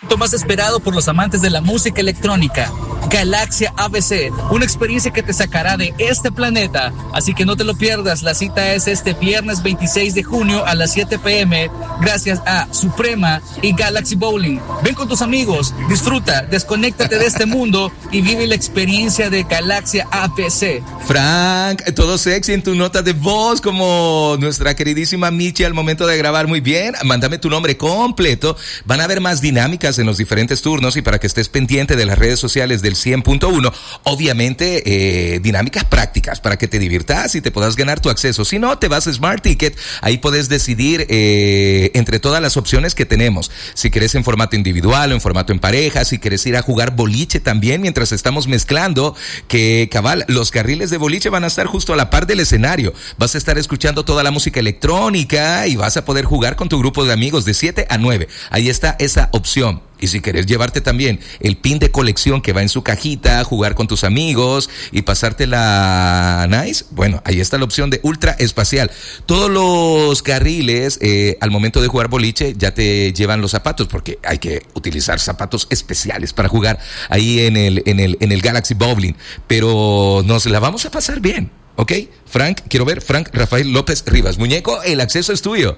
más esperado por los amantes de la música electrónica, Galaxia ABC, una experiencia que te sacará de este planeta, así que no te lo pierdas. La cita es este viernes 26 de junio a las 7 p.m. gracias a Suprema y Galaxy Bowling. Ven con tus amigos, disfruta, desconéctate de este mundo y vive la experiencia de Galaxia ABC. Frank, todo sexy en tu nota de voz, como nuestra queridísima Michi al momento de grabar. Muy bien, mándame tu nombre completo. Van a haber más dinámicas en los diferentes turnos y para que estés pendiente de las redes sociales del 100.1, obviamente dinámicas prácticas para que te diviertas y te puedas ganar tu acceso. Si no, te vas a Smart Ticket, ahí puedes decidir entre todas las opciones que tenemos. Si querés en formato individual o en formato en pareja, si querés ir a jugar boliche también mientras estamos mezclando, que cabal, los carriles de boliche van a estar justo a la par del escenario. Vas a estar escuchando toda la música electrónica y vas a poder jugar con tu grupo de amigos de 7 a 9. Ahí está esa opción. Y si querés llevarte también el pin de colección que va en su cajita, jugar con tus amigos y pasártela nice, bueno, ahí está la opción de ultra espacial. Todos los carriles, al momento de jugar boliche, ya te llevan los zapatos, porque hay que utilizar zapatos especiales para jugar ahí en el Galaxy Bowling. Pero nos la vamos a pasar bien, ¿ok? Frank, quiero ver, Frank Rafael López Rivas. Muñeco, el acceso es tuyo.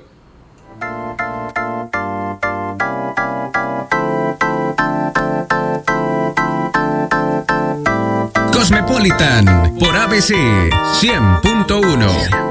Cosmopolitan por ABC 100.1.